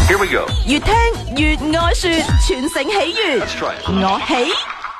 Here we go。 越聽越愛說，全城喜悅。 Let's try it。 我喜。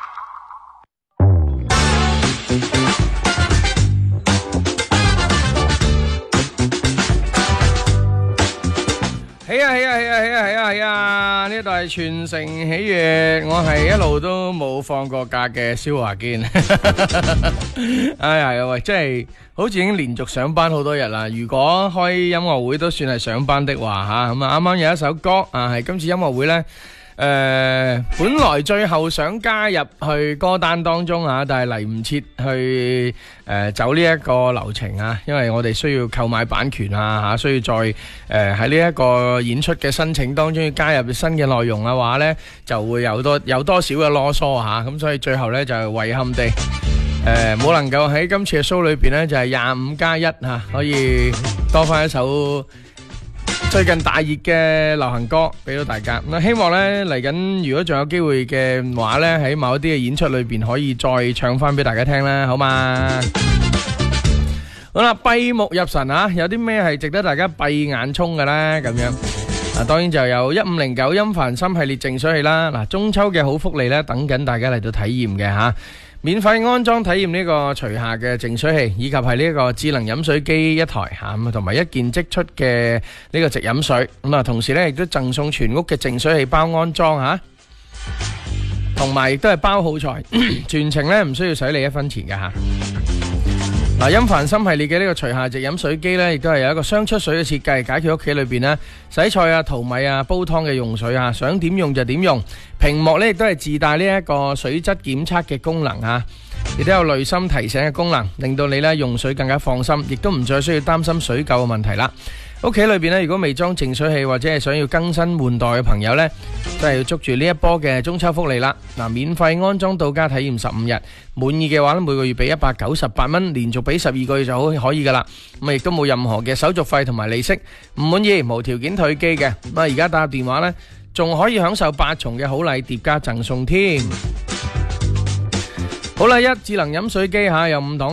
係啊！呢度係全城喜悅，我係一路都冇放過假嘅蕭華堅。哎呀喂，真係好似已經連續上班好多日啦。如果開音樂會都算係上班的話吓，咁啊啱啱有一首歌啊，係今次音樂會呢。本來最後想加入去歌單當中啊，但係嚟唔切去走呢一個流程啊，因為我哋需要購買版權啊，需要再喺呢一個演出嘅申請當中要加入新嘅內容嘅話呢，就會有多少嘅囉嗦吓，咁所以最後呢，就遺憾地冇能夠喺今次嘅 show 裏邊呢，就係25+1吓，可以多翻一首最近大熱嘅流行歌俾到大家，咁希望呢嚟緊如果仲有機會嘅話呢，喺某一啲嘅演出裏邊可以再唱翻俾大家聽啦，好嘛？好啦，閉目入神啊，有啲咩係值得大家閉眼衝嘅呢？咁樣啊，當然就有1509音凡心系列淨水器啦。嗱，中秋嘅好福利呢，等緊大家嚟到體驗嘅吓。免費安裝體驗呢個除下嘅淨水器，以及係呢個智能飲水機一台吓，同埋一件即出嘅呢個直飲水。咁啊，同時呢亦都贈送全屋嘅淨水器包安裝吓，同埋亦都係包好材，全程呢唔需要使你一分錢嘅吓。嗱，音凡心系列嘅呢個除下直飲水機呢，亦都係有一個雙出水嘅設計，解決屋企裏邊呢洗菜啊、淘米啊、煲湯嘅用水啊，想點用就點用。屏幕呢亦都係自帶呢一個水質檢測嘅功能啊，亦都有濾芯提醒嘅功能，令到你呢用水更加放心，亦都唔再需要擔心水垢嘅問題啦。屋企裏邊呢，如果未裝淨水器或者係想要更新換代嘅朋友呢，都係要捉住呢一波嘅中秋福利啦。嗱，免費安裝到家體驗15日，滿意嘅話呢，每個月俾198蚊，連續俾12個月就可以噶啦。咁啊，亦都冇任何嘅手續費同埋利息，唔滿意無條件退機嘅。咁啊，而家打電話呢，仲可以享受8重嘅好禮疊加贈送添。好啦，智能飲水機吓，有5檔。